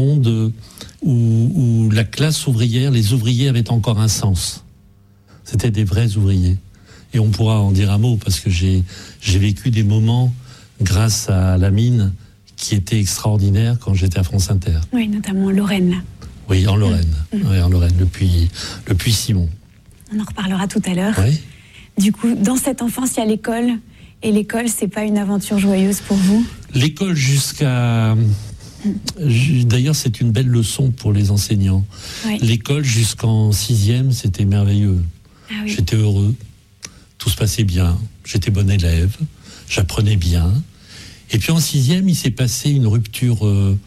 monde où la classe ouvrière, les ouvriers avaient encore un sens. C'était des vrais ouvriers. Et on pourra en dire un mot, parce que j'ai vécu des moments, grâce à la mine, qui étaient extraordinaires quand j'étais à France Inter. Oui, notamment en Lorraine, là. Oui, en Lorraine. Oui, en Lorraine, le puits Simon. On en reparlera tout à l'heure. Oui. Du coup, dans cette enfance, il y a l'école. Et l'école, c'est pas une aventure joyeuse pour vous ? L'école jusqu'à... D'ailleurs, c'est une belle leçon pour les enseignants. Oui. L'école jusqu'en 6e, c'était merveilleux. Ah oui. J'étais heureux. Tout se passait bien. J'étais bon élève. J'apprenais bien. Et puis en 6e, il s'est passé une rupture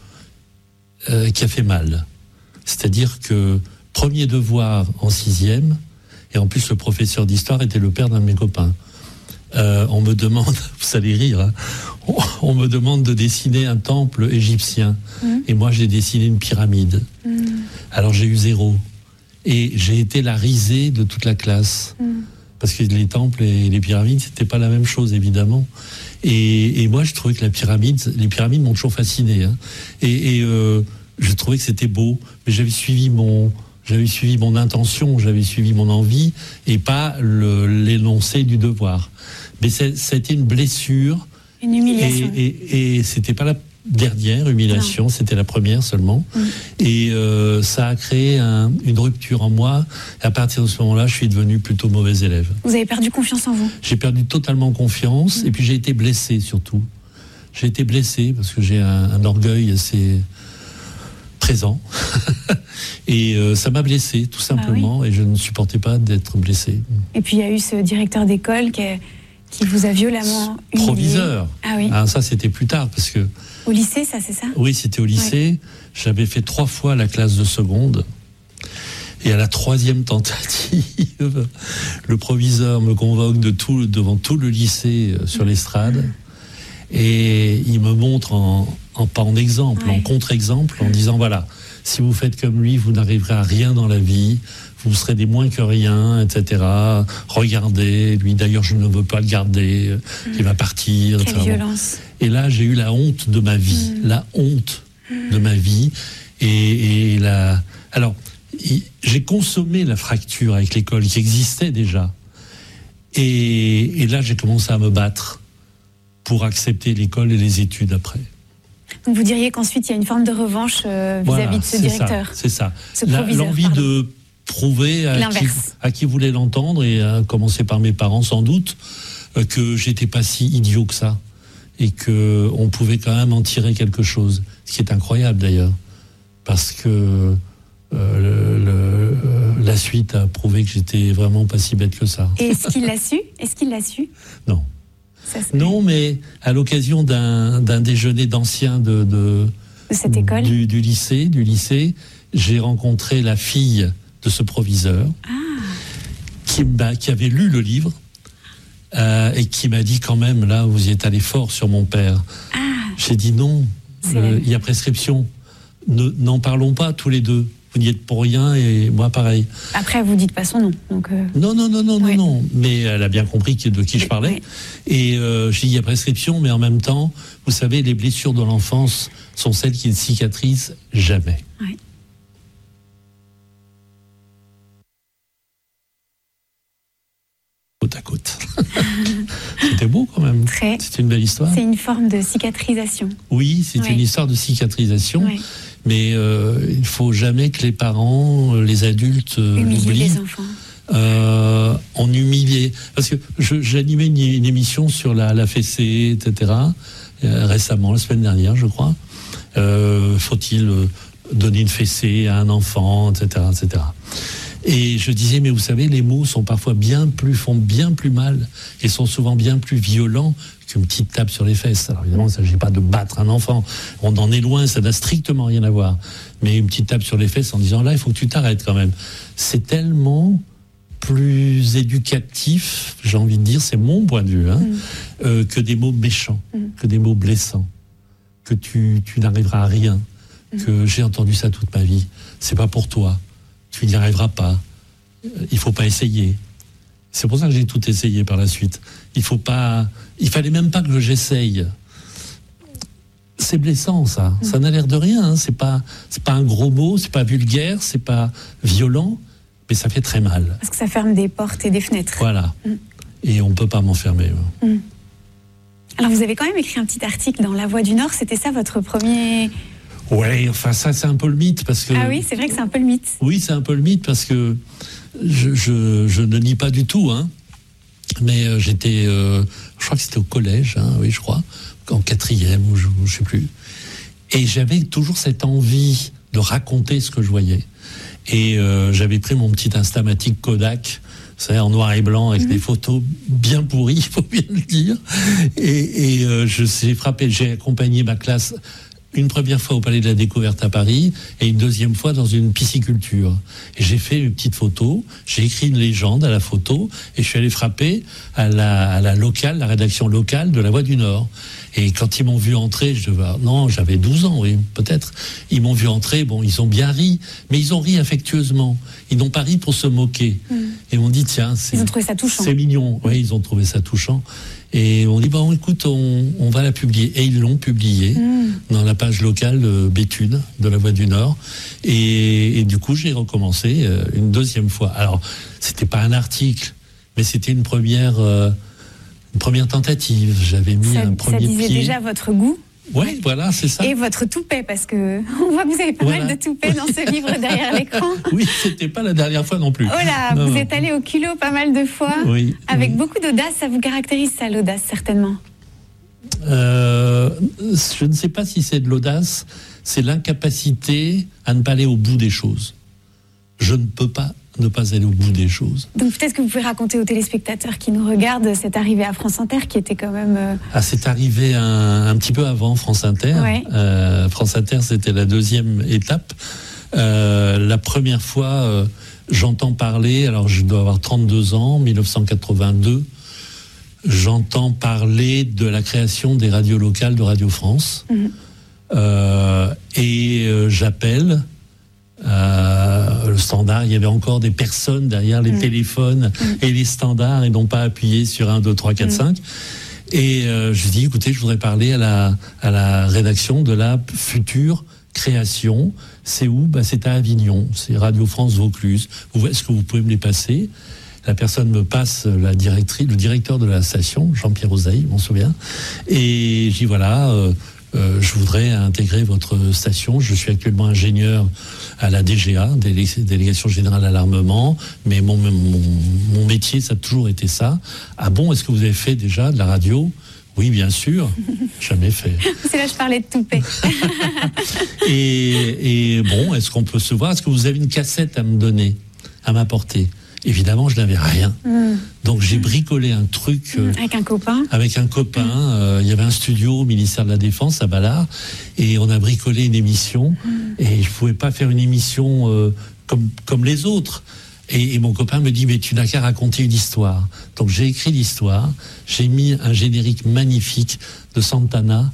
qui a fait mal. C'est-à-dire que premier devoir en 6e, et en plus le professeur d'histoire était le père d'un de mes copains. On me demande, vous allez rire, hein, on me demande de dessiner un temple égyptien. Et moi j'ai dessiné une pyramide. Alors j'ai eu 0. Et j'ai été la risée de toute la classe. Parce que les temples et les pyramides, c'était pas la même chose, évidemment. Et moi, je trouvais que les pyramides m'ont toujours fasciné. Hein. Et je trouvais que c'était beau, mais j'avais suivi mon intention, j'avais suivi mon envie, et pas l'énoncé du devoir. Mais ça a été une blessure. Une humiliation. Et c'était pas la dernière humiliation, non. C'était la première seulement. Et ça a créé une rupture en moi. Et à partir de ce moment-là, je suis devenu plutôt mauvais élève. Vous avez perdu confiance en vous ? J'ai perdu totalement confiance. Et puis j'ai été blessé surtout. J'ai été blessé parce que j'ai un orgueil assez présent. Et ça m'a blessé, tout simplement. Et je ne supportais pas d'être blessé. Et puis il y a eu ce directeur d'école qui vous a violemment humilié. Proviseur. Ah oui. Ah, ça, c'était plus tard, parce que... Au lycée, ça, c'est ça ? Oui, c'était au lycée. Oui. J'avais fait 3 fois la classe de seconde. Et à la 3e tentative, le proviseur me convoque devant tout le lycée sur l'estrade. Et il me montre pas en exemple, en contre-exemple, en disant, voilà, si vous faites comme lui, vous n'arriverez à rien dans la vie. Vous serez des moins que rien, etc. Regardez, lui d'ailleurs je ne veux pas le garder, il va partir. Quelle etc. violence. Et là j'ai eu la honte de ma vie, la honte de ma vie. Et alors j'ai consommé la fracture avec l'école qui existait déjà. Et là j'ai commencé à me battre pour accepter l'école et les études après. Donc vous diriez qu'ensuite il y a une forme de revanche vis-à-vis de ce directeur. C'est ça. Ce proviseur, l'envie de prouver à qui voulait l'entendre, et à commencer par mes parents sans doute, que j'étais pas si idiot que ça, et que on pouvait quand même en tirer quelque chose, ce qui est incroyable d'ailleurs, parce que la suite a prouvé que j'étais vraiment pas si bête que ça. Et est-ce qu'il l'a su Non. Non, mais à l'occasion d'un déjeuner d'anciens de cette école, du lycée, j'ai rencontré la fille de ce proviseur qui avait lu le livre et qui m'a dit quand même, là, vous y êtes allé fort sur mon père. J'ai dit non, il y a prescription. N'en parlons pas tous les deux. Vous n'y êtes pour rien et moi pareil. Après, vous dites pas son nom. Donc Non. Mais elle a bien compris de qui je parlais. Et j'ai dit, il y a prescription, mais en même temps, vous savez, les blessures de l'enfance sont celles qui ne cicatrisent jamais. Oui. Côte à côte. C'était beau quand même. C'est une belle histoire. C'est une forme de cicatrisation. Oui, c'est une histoire de cicatrisation. Oui. Mais il ne faut jamais que les parents, les adultes humilier les enfants. On humiliait. Parce que j'animais une émission sur la fessée, etc. Récemment, la semaine dernière, je crois. Faut-il donner une fessée à un enfant, etc., etc. Et je disais, mais vous savez, les mots sont parfois font bien plus mal et sont souvent bien plus violents qu'une petite tape sur les fesses. Alors évidemment, il ne s'agit pas de battre un enfant. On en est loin, ça n'a strictement rien à voir. Mais une petite tape sur les fesses en disant, là, il faut que tu t'arrêtes quand même. C'est tellement plus éducatif, j'ai envie de dire, c'est mon point de vue, que des mots méchants, que des mots blessants, que tu n'arriveras à rien, que j'ai entendu ça toute ma vie. C'est pas pour toi. Tu n'y arriveras pas. Il faut pas essayer. C'est pour ça que j'ai tout essayé par la suite. Il fallait même pas que j'essaye. C'est blessant, ça. Ça n'a l'air de rien. Hein. C'est pas un gros mot, c'est pas vulgaire, c'est pas violent, mais ça fait très mal. Parce que ça ferme des portes et des fenêtres. Voilà. Et on peut pas m'enfermer. Alors vous avez quand même écrit un petit article dans La Voix du Nord. C'était ça votre premier... Ouais, enfin ça c'est un peu le mythe parce que. Ah oui, c'est vrai que c'est un peu le mythe. Oui, c'est un peu le mythe parce que je ne nie pas du tout, hein. Mais j'étais, je crois que c'était au collège, hein, oui, je crois, en 4e ou je sais plus. Et j'avais toujours cette envie de raconter ce que je voyais. Et j'avais pris mon petit Instamatic Kodak, c'est en noir et blanc avec des photos bien pourries, il faut bien le dire. Et j'ai accompagné ma classe une première fois au Palais de la Découverte à Paris et une deuxième fois dans une pisciculture. Et j'ai fait une petite photo, j'ai écrit une légende à la photo et je suis allé frapper à la locale, la rédaction locale de La Voix du Nord. Et quand ils m'ont vu entrer, j'avais 12 ans, oui, peut-être. Ils m'ont vu entrer, bon, ils ont bien ri, mais ils ont ri affectueusement. Ils n'ont pas ri pour se moquer. Et on dit, tiens, ils ont trouvé ça touchant. C'est mignon. Oui, ils ont trouvé ça touchant. Et on dit, bon, écoute, on va la publier. Et ils l'ont publiée dans la page locale Béthune de La Voix du Nord. Et du coup, j'ai recommencé une deuxième fois. Alors, c'était pas un article, mais c'était une première tentative. J'avais mis un premier pied. Ça disait déjà votre goût. Oui, voilà, c'est ça. Et votre toupet, parce que on voit que vous avez pas mal de toupet dans ce livre derrière l'écran. Oui, c'était pas la dernière fois non plus. Oh là, vous êtes allé au culot pas mal de fois. Oui. Avec beaucoup d'audace, ça vous caractérise ça, l'audace, certainement. Je ne sais pas si c'est de l'audace, c'est l'incapacité à ne pas aller au bout des choses. Je ne peux pas ne pas aller au bout des choses. Donc peut-être que vous pouvez raconter aux téléspectateurs qui nous regardent cette arrivée à France Inter qui était quand même... c'est arrivé un petit peu avant France Inter. Ouais. France Inter, c'était la deuxième étape. La première fois, j'entends parler, alors je dois avoir 32 ans, 1982, j'entends parler de la création des radios locales de Radio France. J'appelle... le standard, il y avait encore des personnes derrière les téléphones et les standards et non pas appuyé sur 1, 2, 3, 4, 5. Et je dis, écoutez, je voudrais parler à la rédaction de la future création. C'est où ? C'est à Avignon, c'est Radio France Vaucluse. Est-ce que vous pouvez me les passer ? La personne me passe le directeur de la station, Jean-Pierre Ozaï, je m'en souviens. Et je dis, voilà... je voudrais intégrer votre station. Je suis actuellement ingénieur à la DGA, Délégation Générale à l'Armement, mais mon métier, ça a toujours été ça. Ah bon, est-ce que vous avez fait déjà de la radio ? Oui, bien sûr. Jamais fait. C'est là que je parlais de toupet. et bon, est-ce qu'on peut se voir ? Est-ce que vous avez une cassette à me donner, à m'apporter ? Évidemment, je n'avais rien. Donc, j'ai bricolé un truc... avec un copain. Avec un copain. Il y avait un studio au ministère de la Défense, à Ballard. Et on a bricolé une émission. Et je ne pouvais pas faire une émission comme les autres. Et mon copain me dit, mais tu n'as qu'à raconter une histoire. Donc, j'ai écrit l'histoire. J'ai mis un générique magnifique de Santana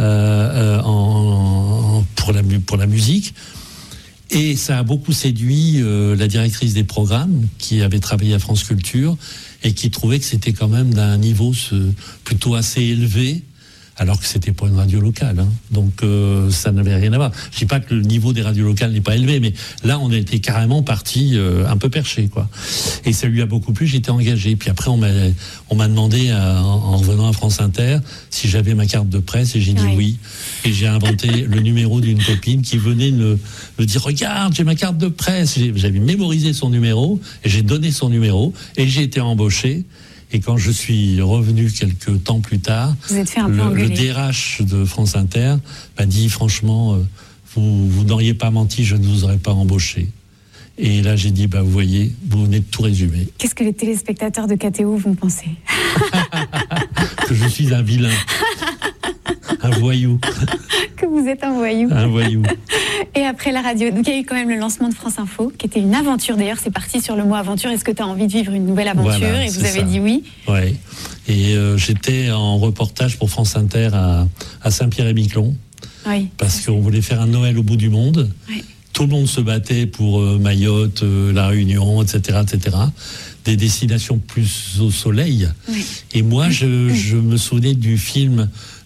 pour la musique. Et ça a beaucoup séduit la directrice des programmes qui avait travaillé à France Culture et qui trouvait que c'était quand même d'un niveau plutôt assez élevé, alors que c'était pas une radio locale. Donc ça n'avait rien à voir. Je dis pas que le niveau des radios locales n'est pas élevé, mais là on était carrément parti un peu perché, quoi. Et ça lui a beaucoup plu. J'étais engagé. Puis après on m'a demandé en revenant à France Inter si j'avais ma carte de presse et j'ai dit oui. Et j'ai inventé le numéro d'une copine qui venait me dire, regarde, j'ai ma carte de presse. J'avais mémorisé son numéro et j'ai donné son numéro et j'ai été embauché. Et quand je suis revenu quelques temps plus tard, le DRH de France Inter m'a dit, franchement, vous n'auriez pas menti, je ne vous aurais pas embauché. Et là, j'ai dit, vous voyez, vous venez de tout résumer. Qu'est-ce que les téléspectateurs de KTO vont penser ? Que je suis un vilain. Un voyou. Que vous êtes un voyou. Un voyou. Et après la radio, donc il y a eu quand même le lancement de France Info, qui était une aventure. D'ailleurs, c'est parti sur le mot aventure. Est-ce que tu as envie de vivre une nouvelle aventure ? Voilà, et vous avez dit oui. Oui. Et j'étais en reportage pour France Inter à Saint-Pierre-et-Miquelon. Oui. Parce qu'on voulait faire un Noël au bout du monde. Oui. Tout le monde se battait pour Mayotte, La Réunion, etc., etc. Des destinations plus au soleil. Oui. Et moi, je me souvenais du film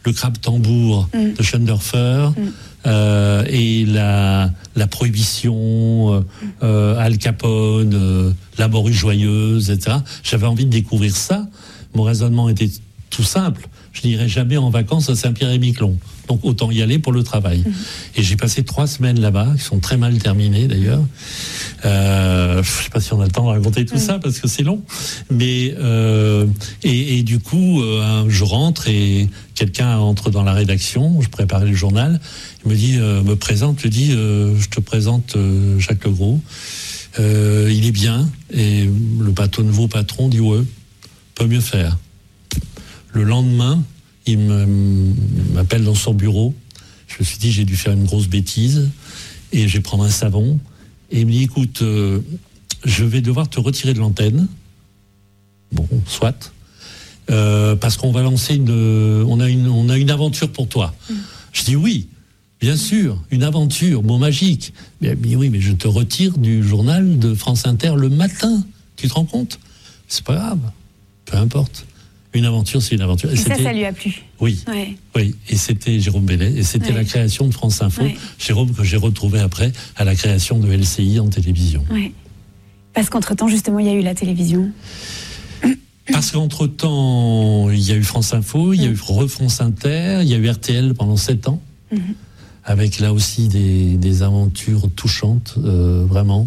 le crabe tambour de Schoendorfer, et la prohibition, Al Capone, la morue joyeuse, etc. J'avais envie de découvrir ça. Mon raisonnement était tout simple. Je n'irai jamais en vacances à Saint-Pierre-et-Miquelon. Donc autant y aller pour le travail. Et j'ai passé 3 semaines là-bas, qui sont très mal terminées d'ailleurs. Je ne sais pas si on a le temps de raconter tout ça parce que c'est long. Mais et du coup, je rentre et quelqu'un entre dans la rédaction. Je préparais le journal. Il me dit, je te présente Jacques Legros. Il est bien. Et le nouveau patron dit ouais, peut mieux faire. Le lendemain, il m'appelle dans son bureau. Je me suis dit, j'ai dû faire une grosse bêtise. Et je vais prendre un savon. Et il me dit, écoute, je vais devoir te retirer de l'antenne. Bon, soit. Parce qu'on va lancer on a une aventure pour toi. Je dis oui, bien sûr, une aventure, mot magique. Mais oui, mais je te retire du journal de France Inter le matin. Tu te rends compte ? C'est pas grave. Peu importe. Une aventure, c'est une aventure. Et ça lui a plu. Oui, oui. Et c'était Jérôme Bellet. Et c'était la création de France Info. Jérôme, que j'ai retrouvé après à la création de LCI en télévision. Oui. Parce qu'entre-temps, justement, il y a eu la télévision. Parce qu'entre-temps, il y a eu France Info, il y a eu France Inter, il y a eu RTL pendant 7 ans. Avec là aussi des aventures touchantes, vraiment.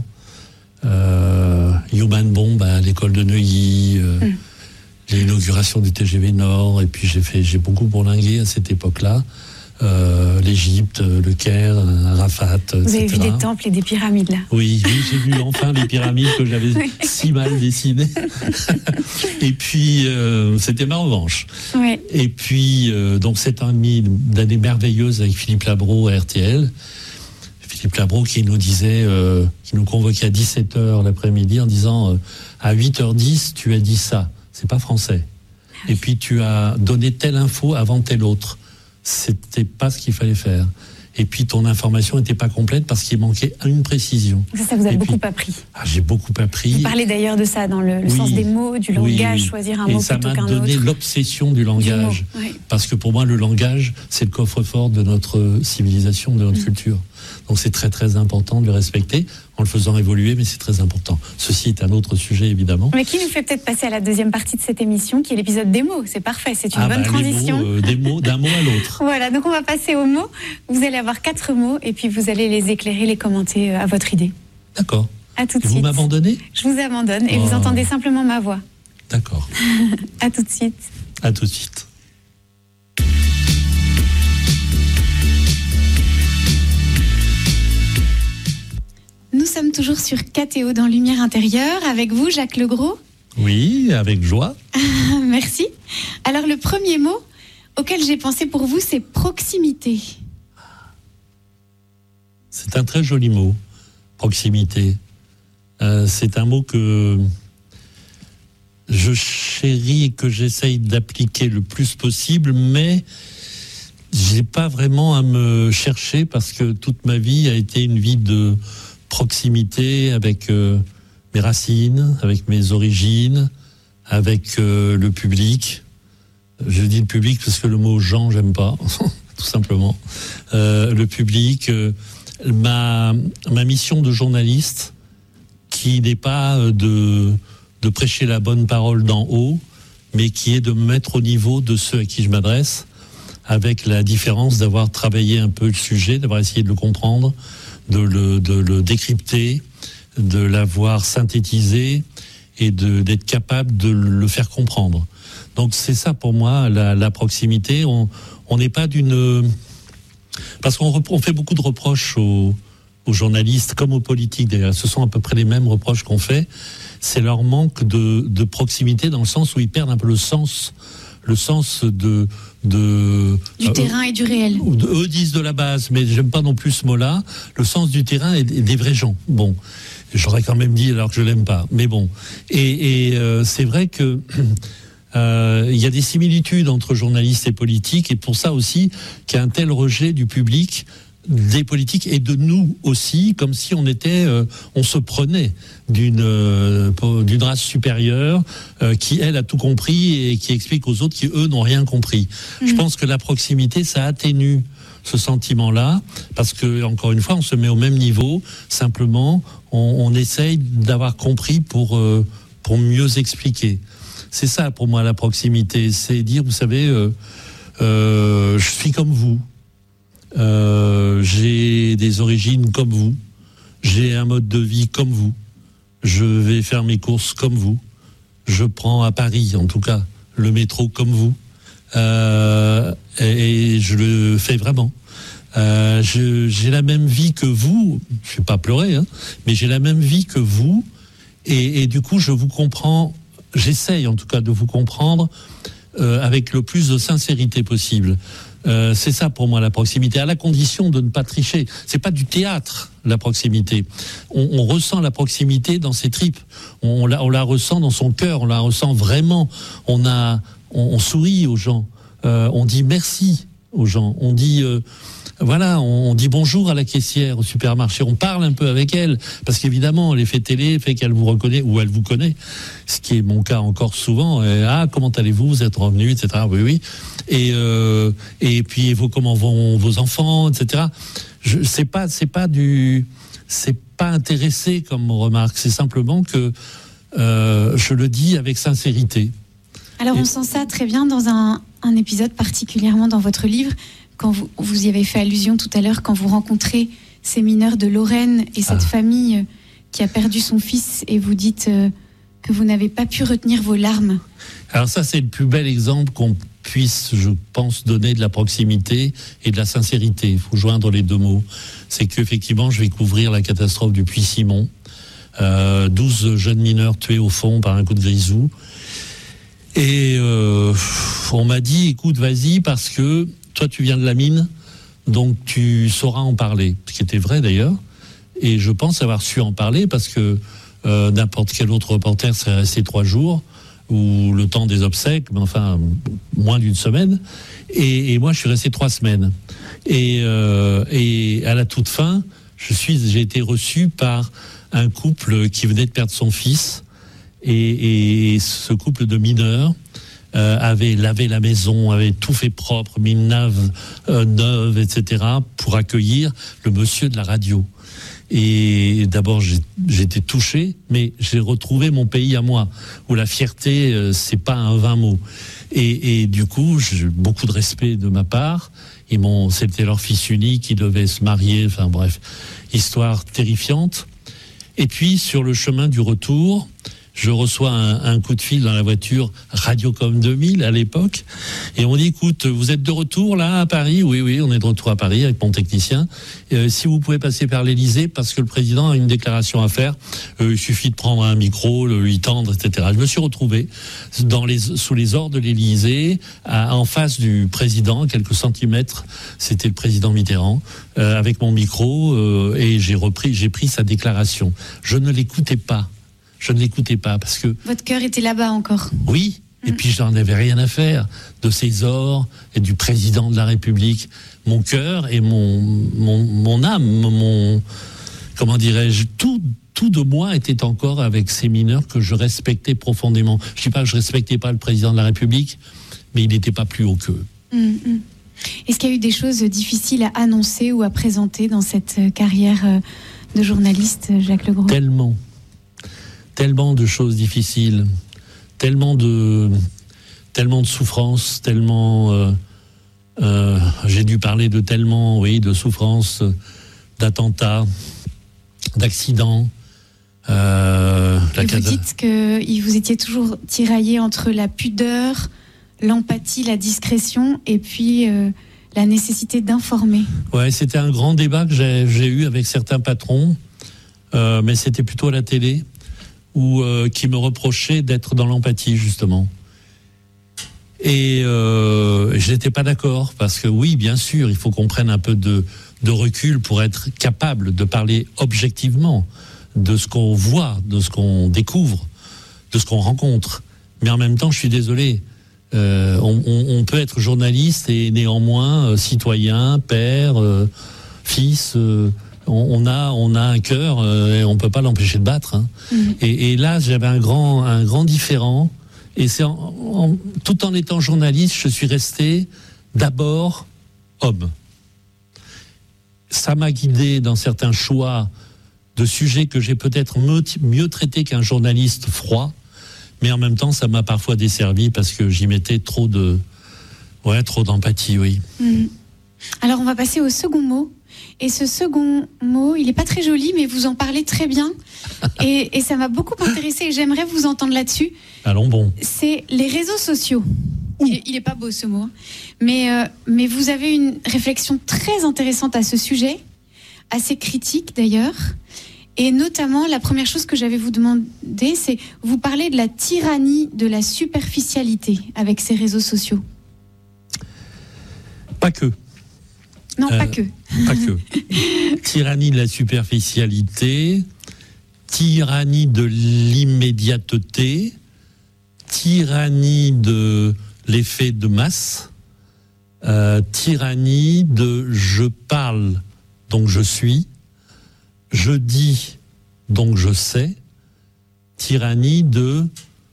Human Bomb à l'école de Neuilly. L'inauguration du TGV Nord, et puis j'ai beaucoup bourlingué à cette époque-là. L'Égypte, le Caire, Arafat, etc. Vous avez vu des temples et des pyramides là. Oui, j'ai vu enfin les pyramides que j'avais si mal dessinées. Et puis c'était ma revanche. Oui. Et puis donc 7 ans et demi d'années merveilleuses avec Philippe Labro à RTL. Philippe Labro qui nous disait, qui nous convoquait à 17h l'après-midi en disant à 8h10 tu as dit ça. C'est pas français. Et puis tu as donné telle info avant telle autre. C'était pas ce qu'il fallait faire. Et puis ton information n'était pas complète parce qu'il manquait une précision. Ça vous a beaucoup appris. J'ai beaucoup appris. Vous parlez d'ailleurs de ça dans le sens des mots, du langage, choisir un mot plutôt qu'un autre. Et ça m'a donné l'obsession du langage. Parce que pour moi, le langage, c'est le coffre-fort de notre civilisation, de notre culture. Donc c'est très très important de le respecter en le faisant évoluer, mais c'est très important. Ceci est un autre sujet évidemment. Mais qui nous fait peut-être passer à la deuxième partie de cette émission, qui est l'épisode des mots. C'est parfait, c'est une bonne transition. Les mots, d'un mot à l'autre. Voilà, donc on va passer aux mots. Vous allez avoir 4 mots et puis vous allez les éclairer, les commenter à votre idée. D'accord. À tout de suite. Vous m'abandonnez ? Je vous abandonne et vous entendez simplement ma voix. D'accord. À tout de suite. À tout de suite. Nous sommes toujours sur KTO dans Lumière Intérieure, avec vous, Jacques Legros. Oui, avec joie. Merci. Alors, le premier mot auquel j'ai pensé pour vous, c'est proximité. C'est un très joli mot, proximité. C'est un mot que je chéris et que j'essaye d'appliquer le plus possible, mais j'ai pas vraiment à me chercher parce que toute ma vie a été une vie de proximité avec mes racines, avec mes origines, avec le public. Je dis le public parce que le mot gens, j'aime pas, tout simplement. Le public, ma mission de journaliste, qui n'est pas de prêcher la bonne parole d'en haut, mais qui est de me mettre au niveau de ceux à qui je m'adresse, avec la différence d'avoir travaillé un peu le sujet, d'avoir essayé de le comprendre, de le décrypter, de l'avoir synthétisé et d'être capable de le faire comprendre. Donc c'est ça pour moi la proximité. On n'est pas parce qu'on fait beaucoup de reproches aux journalistes comme aux politiques d'ailleurs. Ce sont à peu près les mêmes reproches qu'on fait. C'est leur manque de proximité dans le sens où ils perdent un peu le sens du terrain et du réel. Eux disent de la base, mais j'aime pas non plus ce mot-là. Le sens du terrain et des vrais gens. Bon, j'aurais quand même dit alors que je l'aime pas, mais bon. Et c'est vrai que il y a des similitudes entre journalistes et politiques, et pour ça aussi qu'il y a un tel rejet du public des politiques et de nous aussi, comme si on se prenait d'une race supérieure qui, elle, a tout compris et qui explique aux autres qui, eux, n'ont rien compris. Je pense que la proximité, ça atténue ce sentiment-là, parce que, encore une fois, on se met au même niveau, simplement, on essaye d'avoir compris pour mieux expliquer. C'est ça, pour moi, la proximité. C'est dire, vous savez, je suis comme vous. J'ai des origines comme vous, j'ai un mode de vie comme vous, je vais faire mes courses comme vous, je prends à Paris en tout cas le métro comme vous, et je le fais vraiment. J'ai la même vie que vous, je ne vais pas pleurer, mais j'ai la même vie que vous, et du coup je vous comprends, j'essaye en tout cas de vous comprendre avec le plus de sincérité possible. C'est ça pour moi la proximité, à la condition de ne pas tricher. C'est pas du théâtre, la proximité. On ressent la proximité dans ses tripes. On la ressent dans son cœur, on la ressent vraiment. On sourit aux gens, on dit merci aux gens, on dit on dit bonjour à la caissière au supermarché, on parle un peu avec elle, parce qu'évidemment l'effet télé fait qu'elle vous reconnaît ou elle vous connaît, ce qui est mon cas encore souvent. Comment allez-vous, vous êtes revenu, etc. Oui. Et puis comment vont vos enfants, etc. C'est pas intéressé comme remarque, c'est simplement que je le dis avec sincérité. Alors on sent ça très bien dans un épisode particulièrement dans votre livre, quand vous y avez fait allusion tout à l'heure, quand vous rencontrez ces mineurs de Lorraine et cette famille qui a perdu son fils, et vous dites que vous n'avez pas pu retenir vos larmes. Alors ça, c'est le plus bel exemple qu'on puisse, je pense, donner de la proximité et de la sincérité. Il faut joindre les deux mots. C'est qu'effectivement, je vais couvrir la catastrophe du Puy-Simon. 12 jeunes mineurs tués au fond par un coup de grisou. Et on m'a dit, écoute, vas-y, parce que toi, tu viens de la mine, donc tu sauras en parler. Ce qui était vrai, d'ailleurs. Et je pense avoir su en parler, parce que n'importe quel autre reporter serait resté 3 jours, ou le temps des obsèques, mais enfin, moins d'une semaine. Et moi, je suis resté 3 semaines. Et à la toute fin, j'ai été reçu par un couple qui venait de perdre son fils. Et ce couple de mineurs avait lavé la maison, avait tout fait propre, mis une nave neuve, etc., pour accueillir le monsieur de la radio. Et d'abord, j'étais touché, mais j'ai retrouvé mon pays à moi, où la fierté, c'est pas un vain mot. Et du coup, j'ai beaucoup de respect de ma part. C'était leur fils unique, ils devaient se marier, enfin bref, histoire terrifiante. Et puis, sur le chemin du retour, je reçois un coup de fil dans la voiture Radiocom 2000 à l'époque, et on dit, écoute, vous êtes de retour là à Paris? Oui, on est de retour à Paris avec mon technicien. Si vous pouvez passer par l'Élysée, parce que le président a une déclaration à faire, il suffit de prendre un micro, le lui tendre, etc. Je me suis retrouvé sous les ors de l'Élysée, en face du président, à quelques centimètres, c'était le président Mitterrand, avec mon micro, et j'ai pris sa déclaration. Je ne l'écoutais pas. Parce que... Votre cœur était là-bas encore. Oui, et puis je n'en avais rien à faire de ces ors et du président de la République. Mon cœur et mon âme, comment dirais-je, tout de moi était encore avec ces mineurs que je respectais profondément. Je ne dis pas que je ne respectais pas le président de la République, mais il n'était pas plus haut qu'eux. Est-ce qu'il y a eu des choses difficiles à annoncer ou à présenter dans cette carrière de journaliste, Jacques Legros ? Tellement de choses difficiles, tellement de souffrances, j'ai dû parler de de souffrances, d'attentats, d'accidents. Vous dites que vous étiez toujours tiraillé entre la pudeur, l'empathie, la discrétion, et puis la nécessité d'informer. Ouais, c'était un grand débat que j'ai eu avec certains patrons, mais c'était plutôt à la télé, qui me reprochait d'être dans l'empathie, justement. Et je n'étais pas d'accord, parce que oui, bien sûr, il faut qu'on prenne un peu de recul pour être capable de parler objectivement de ce qu'on voit, de ce qu'on découvre, de ce qu'on rencontre. Mais en même temps, je suis désolé, on peut être journaliste et néanmoins citoyen, père, fils. On a un cœur et on peut pas l'empêcher de battre. Hein. Et là, j'avais un grand différent. Et c'est tout en étant journaliste, je suis resté d'abord homme. Ça m'a guidé dans certains choix de sujets que j'ai peut-être mieux traités qu'un journaliste froid, mais en même temps, ça m'a parfois desservi parce que j'y mettais trop d'empathie, oui. Alors, on va passer au second mot. Et ce second mot, il n'est pas très joli, mais vous en parlez très bien. Et ça m'a beaucoup intéressé et j'aimerais vous entendre là-dessus. Allons bon. C'est les réseaux sociaux. Il n'est pas beau ce mot. Mais vous avez une réflexion très intéressante à ce sujet, assez critique d'ailleurs. Et notamment, la première chose que j'avais vous demander, c'est vous parlez de la tyrannie de la superficialité avec ces réseaux sociaux. Pas que. Non, pas que. Pas que. Tyrannie de la superficialité, tyrannie de l'immédiateté, tyrannie de l'effet de masse, tyrannie de je parle, donc je suis, je dis, donc je sais, tyrannie de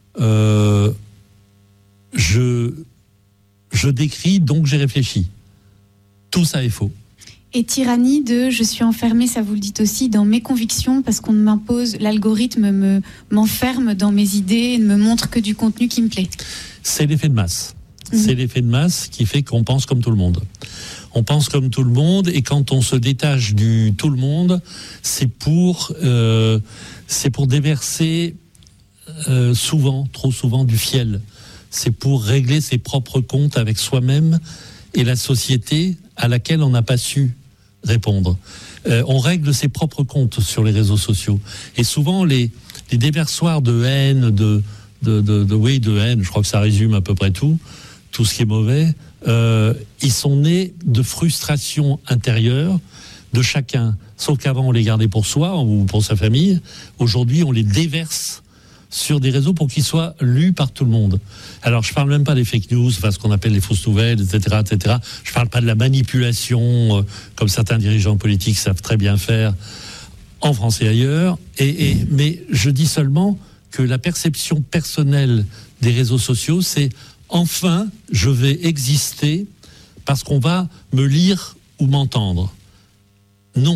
je décris, donc j'ai réfléchi. Tout ça est faux. Et tyrannie de je suis enfermé, ça vous le dites aussi, dans mes convictions parce qu'on m'impose, l'algorithme m'enferme dans mes idées et ne me montre que du contenu qui me plaît. C'est l'effet de masse. C'est l'effet de masse qui fait qu'on pense comme tout le monde. On pense comme tout le monde et quand on se détache du tout le monde, c'est pour déverser trop souvent du fiel. C'est pour régler ses propres comptes avec soi-même et la société à laquelle on n'a pas su répondre. On règle ses propres comptes sur les réseaux sociaux. Et souvent, les déversoirs de haine, de haine, je crois que ça résume à peu près tout ce qui est mauvais, ils sont nés de frustration intérieure de chacun. Sauf qu'avant, on les gardait pour soi ou pour sa famille. Aujourd'hui, on les déverse sur des réseaux pour qu'ils soient lus par tout le monde. Alors, je parle même pas des fake news, enfin, ce qu'on appelle les fausses nouvelles, etc., etc. Je parle pas de la manipulation, comme certains dirigeants politiques savent très bien faire en France et ailleurs. Mais je dis seulement que la perception personnelle des réseaux sociaux, c'est enfin, je vais exister parce qu'on va me lire ou m'entendre. Non.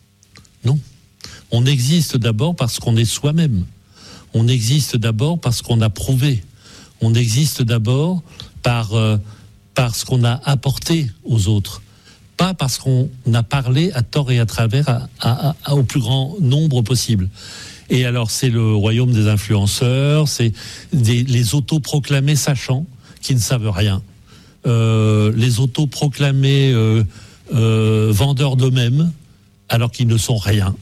On existe d'abord parce qu'on est soi-même. On existe d'abord parce qu'on a prouvé. On existe d'abord par ce qu'on a apporté aux autres. Pas parce qu'on a parlé à tort et à travers au plus grand nombre possible. Et alors, c'est le royaume des influenceurs, c'est les autoproclamés sachants qui ne savent rien. Les autoproclamés vendeurs d'eux-mêmes alors qu'ils ne sont rien.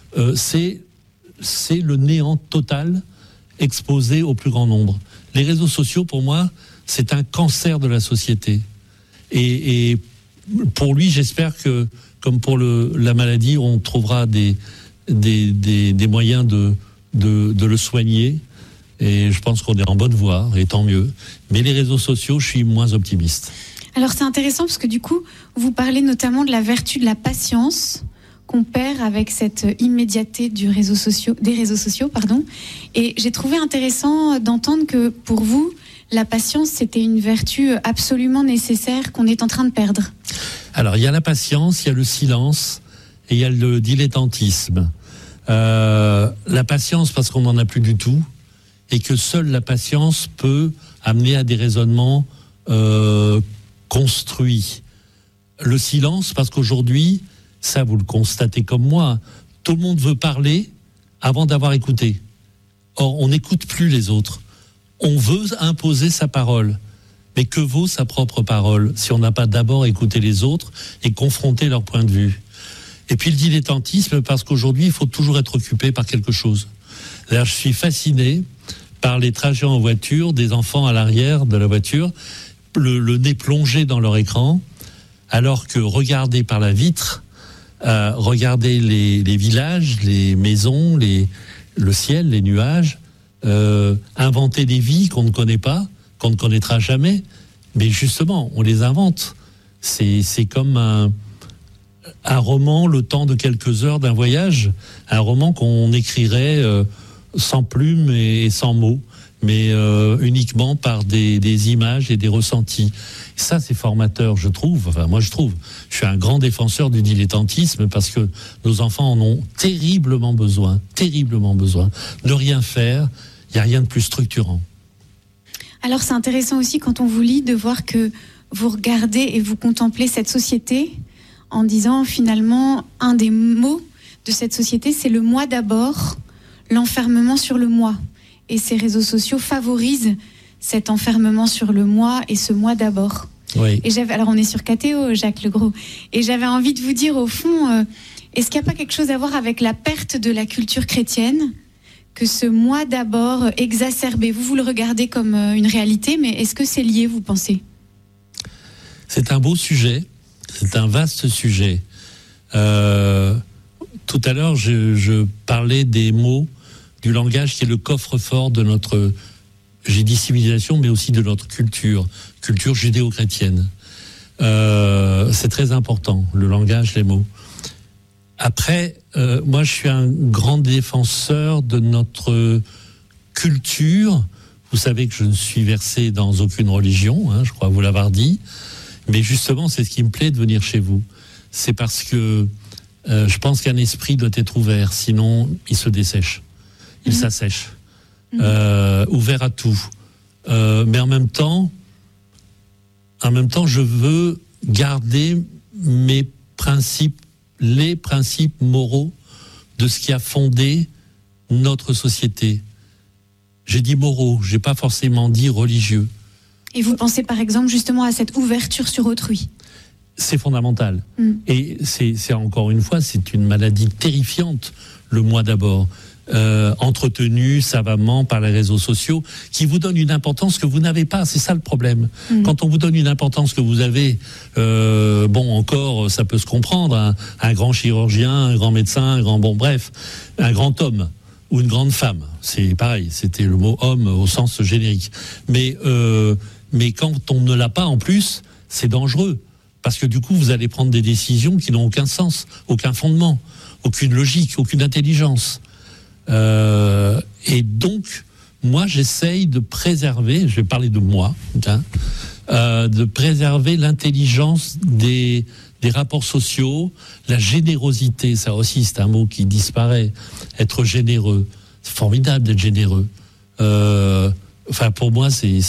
C'est le néant total exposé au plus grand nombre. Les réseaux sociaux, pour moi, c'est un cancer de la société. Et pour lui, j'espère que, comme pour la maladie, on trouvera des moyens de le soigner. Et je pense qu'on est en bonne voie, et tant mieux. Mais les réseaux sociaux, je suis moins optimiste. Alors c'est intéressant parce que du coup, vous parlez notamment de la vertu de la patience qu'on perd avec cette immédiateté des réseaux sociaux. Et j'ai trouvé intéressant d'entendre que pour vous, la patience, c'était une vertu absolument nécessaire qu'on est en train de perdre. Alors, il y a la patience, il y a le silence et il y a le dilettantisme. La patience parce qu'on n'en a plus du tout et que seule la patience peut amener à des raisonnements construits. Le silence parce qu'aujourd'hui, ça, vous le constatez comme moi, tout le monde veut parler avant d'avoir écouté. Or, on n'écoute plus les autres. On veut imposer sa parole. Mais que vaut sa propre parole si on n'a pas d'abord écouté les autres et confronté leur point de vue ? Et puis le dilettantisme, parce qu'aujourd'hui, il faut toujours être occupé par quelque chose. D'ailleurs, je suis fasciné par les trajets en voiture, des enfants à l'arrière de la voiture, le nez plongé dans leur écran, alors que regarder par la vitre, regarder les villages, les maisons, le ciel, les nuages, inventer des vies qu'on ne connaît pas, qu'on ne connaîtra jamais, mais justement, on les invente. C'est comme un roman le temps de quelques heures d'un voyage, un roman qu'on écrirait sans plume et sans mots, mais uniquement par des images et des ressentis. Ça, c'est formateur, je trouve. Enfin, moi, je suis un grand défenseur du dilettantisme parce que nos enfants en ont terriblement besoin. Ne rien faire, il n'y a rien de plus structurant. Alors, c'est intéressant aussi quand on vous lit de voir que vous regardez et vous contemplez cette société en disant finalement, un des mots de cette société, c'est le moi d'abord, l'enfermement sur le moi. Et ces réseaux sociaux favorisent cet enfermement sur le moi et ce moi d'abord. Oui. Et alors on est sur KTO, Jacques Legros. Et j'avais envie de vous dire au fond, est-ce qu'il n'y a pas quelque chose à voir avec la perte de la culture chrétienne, que ce moi d'abord exacerbé, vous le regardez comme une réalité, mais est-ce que c'est lié, vous pensez ? C'est un beau sujet, c'est un vaste sujet. Tout à l'heure, je parlais des mots, du langage qui est le coffre-fort de notre, j'ai dit civilisation, mais aussi de notre culture judéo-chrétienne. C'est très important, le langage, les mots. Après, moi je suis un grand défenseur de notre culture. Vous savez que je ne suis versé dans aucune religion, je crois vous l'avoir dit. Mais justement, c'est ce qui me plaît de venir chez vous. C'est parce que je pense qu'un esprit doit être ouvert, sinon il se dessèche. Il s'assèche. Ouvert à tout. Mais en même temps, je veux garder mes principes, les principes moraux de ce qui a fondé notre société. J'ai dit moraux, j'ai pas forcément dit religieux. Et vous pensez par exemple justement à cette ouverture sur autrui ? C'est fondamental. Et c'est encore une fois, c'est une maladie terrifiante, le moi d'abord. Entretenu savamment par les réseaux sociaux, qui vous donnent une importance que vous n'avez pas. C'est ça le problème. Quand on vous donne une importance que vous avez, encore, ça peut se comprendre. Un grand chirurgien, un grand médecin, un grand homme ou une grande femme. C'est pareil. C'était le mot homme au sens générique. Mais quand on ne l'a pas en plus, c'est dangereux. Parce que du coup, vous allez prendre des décisions qui n'ont aucun sens, aucun fondement, aucune logique, aucune intelligence. Et donc, moi, j'essaye de préserver, je vais parler de moi, de préserver l'intelligence des rapports sociaux, la générosité, ça aussi, c'est un mot qui disparaît. Être généreux, c'est formidable d'être généreux. Pour moi, c'est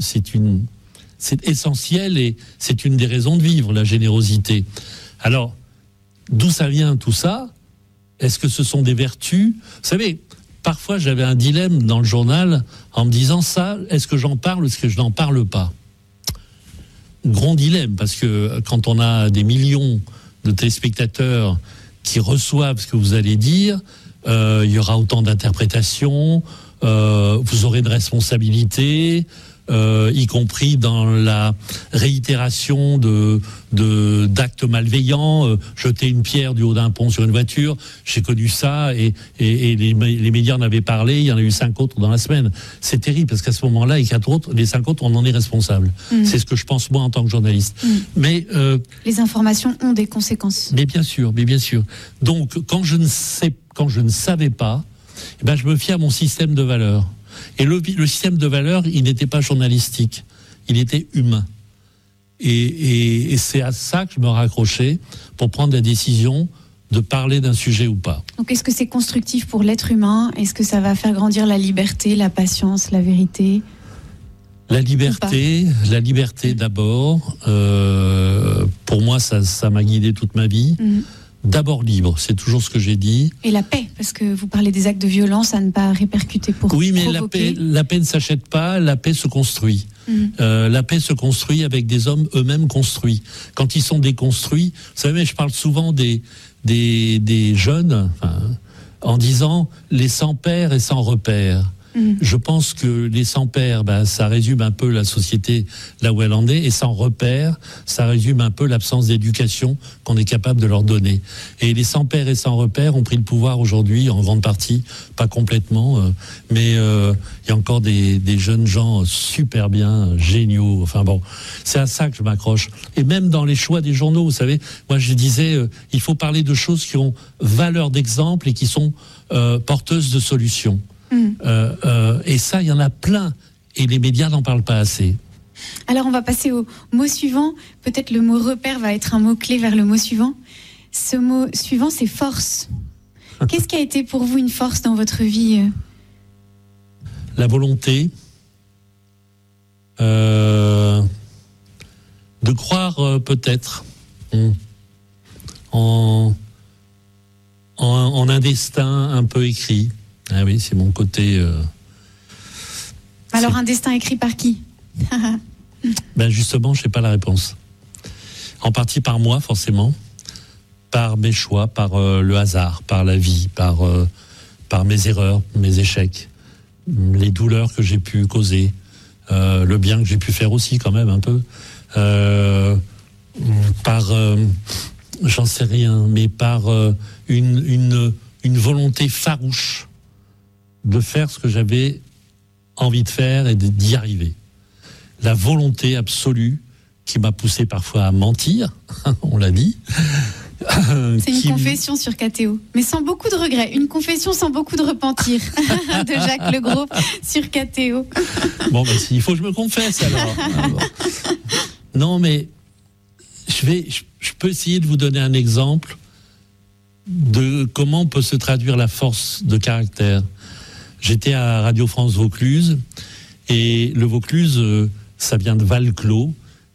essentiel et c'est une des raisons de vivre, la générosité. Alors, d'où ça vient tout ça ? Est-ce que ce sont des vertus ? Vous savez, parfois j'avais un dilemme dans le journal en me disant ça, est-ce que j'en parle ou est-ce que je n'en parle pas ? Grand dilemme, parce que quand on a des millions de téléspectateurs qui reçoivent ce que vous allez dire, il y aura autant d'interprétations, vous aurez une responsabilité, y compris dans la réitération d'actes malveillants, jeter une pierre du haut d'un pont sur une voiture. J'ai connu ça et les médias en avaient parlé. Il y en a eu 5 autres dans la semaine. C'est terrible parce qu'à ce moment-là, les 5 autres, on en est responsable. C'est ce que je pense moi en tant que journaliste. Mais les informations ont des conséquences. Mais bien sûr. Donc quand je ne savais pas, je me fie à mon système de valeurs. Et le système de valeurs, il n'était pas journalistique, il était humain. Et c'est à ça que je me raccrochais pour prendre la décision de parler d'un sujet ou pas. Donc est-ce que c'est constructif pour l'être humain ? Est-ce que ça va faire grandir la liberté, la patience, la vérité ? La liberté d'abord. Pour moi, ça m'a guidé toute ma vie. D'abord libre, c'est toujours ce que j'ai dit. Et la paix, parce que vous parlez des actes de violence à ne pas répercuter pour provoquer. Oui, mais la paix ne s'achète pas, la paix se construit. La paix se construit avec des hommes eux-mêmes construits. Quand ils sont déconstruits, vous savez, je parle souvent des jeunes, en disant les sans père et sans repère. Je pense que les sans-pères, ça résume un peu la société là où elle en est, et sans repères, ça résume un peu l'absence d'éducation qu'on est capable de leur donner. Et les sans-pères et sans repères ont pris le pouvoir aujourd'hui, en grande partie, pas complètement, mais il y a encore des jeunes gens super bien, géniaux. Enfin bon, c'est à ça que je m'accroche. Et même dans les choix des journaux, vous savez, moi je disais, il faut parler de choses qui ont valeur d'exemple et qui sont porteuses de solutions. Et ça, il y en a plein. Et les médias n'en parlent pas assez. Alors, on va passer au mot suivant. Peut-être le mot repère va être un mot-clé vers le mot suivant. Ce mot suivant, c'est force. Qu'est-ce qui a été pour vous une force dans votre vie ? La volonté de croire peut-être en un destin un peu écrit. Ah oui, c'est mon côté... Alors, un destin écrit par qui ? Justement, je n'ai pas la réponse. En partie par moi, forcément. Par mes choix, par le hasard, par la vie, par mes erreurs, mes échecs, les douleurs que j'ai pu causer, le bien que j'ai pu faire aussi, quand même, un peu. J'en sais rien, mais par une volonté farouche de faire ce que j'avais envie de faire et d'y arriver. La volonté absolue qui m'a poussé parfois à mentir, on l'a dit. C'est une confession sur KTO, mais sans beaucoup de regrets. Une confession sans beaucoup de repentir de Jacques Legros sur KTO. Bon, il faut que je me confesse alors. Non, mais je peux essayer de vous donner un exemple de comment peut se traduire la force de caractère. J'étais à Radio France Vaucluse, et le Vaucluse, ça vient de Val-Clos,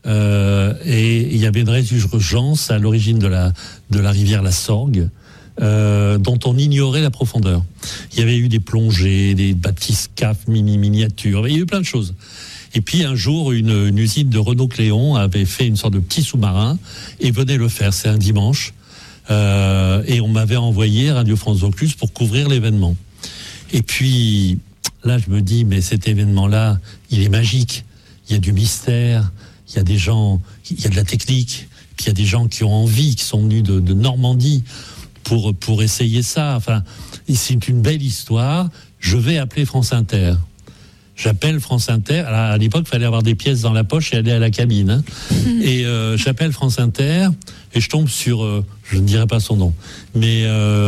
et il y avait une résurgence à l'origine de la rivière la Sorgue, dont on ignorait la profondeur. Il y avait eu des plongées, des bathyscaphes miniatures, il y a eu plein de choses. Et puis un jour, une usine de Renault Cléon avait fait une sorte de petit sous-marin et venait le faire. C'est un dimanche, et on m'avait envoyé à Radio France Vaucluse pour couvrir l'événement. Et puis, là, je me dis, mais cet événement-là, il est magique. Il y a du mystère, il y a des gens, il y a de la technique, puis il y a des gens qui ont envie, qui sont venus de Normandie pour essayer ça. Enfin, c'est une belle histoire. Je vais appeler France Inter. J'appelle France Inter. À l'époque, il fallait avoir des pièces dans la poche et aller à la cabine. Et j'appelle France Inter et je tombe sur, je ne dirai pas son nom, mais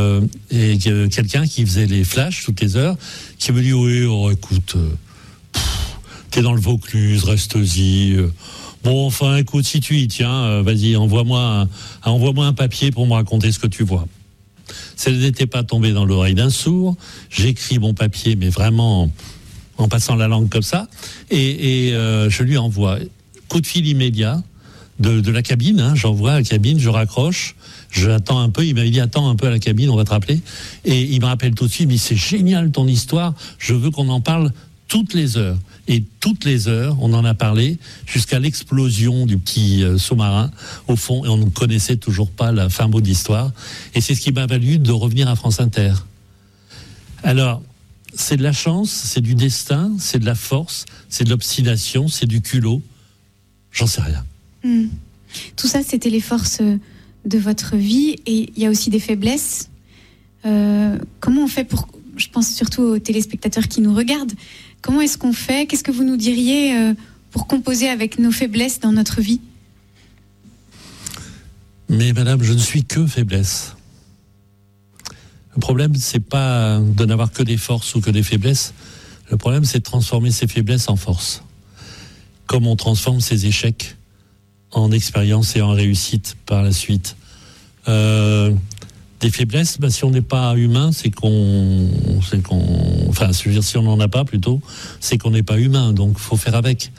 quelqu'un qui faisait les flashs toutes les heures, qui me dit oui, écoute, t'es dans le Vaucluse, reste-y. Bon, enfin, écoute, si tu y tiens, vas-y, envoie-moi un papier pour me raconter ce que tu vois. Ça n'était pas tombé dans l'oreille d'un sourd. J'écris mon papier, mais vraiment en passant la langue comme ça, et je lui envoie coup de fil immédiat de la cabine, j'envoie à la cabine, je raccroche, j'attends un peu, il m'avait dit attends un peu à la cabine, on va te rappeler, et il me rappelle tout de suite, mais c'est génial ton histoire, je veux qu'on en parle toutes les heures. Et toutes les heures, on en a parlé jusqu'à l'explosion du petit sous-marin au fond, et on ne connaissait toujours pas la fin mot de l'histoire, et c'est ce qui m'a valu de revenir à France Inter. Alors, c'est de la chance, c'est du destin, c'est de la force, c'est de l'obstination, c'est du culot. J'en sais rien. Tout ça, c'était les forces de votre vie, et il y a aussi des faiblesses. Comment on fait pour, je pense surtout aux téléspectateurs qui nous regardent, comment est-ce qu'on fait ? Qu'est-ce que vous nous diriez pour composer avec nos faiblesses dans notre vie ? Mais madame, je ne suis que faiblesse. Le problème, c'est pas de n'avoir que des forces ou que des faiblesses. Le problème, c'est de transformer ces faiblesses en force. Comme on transforme ses échecs en expérience et en réussite par la suite. Des faiblesses, si on n'est pas humain, enfin, je veux dire, si on n'en a pas plutôt, c'est qu'on n'est pas humain, donc il faut faire avec.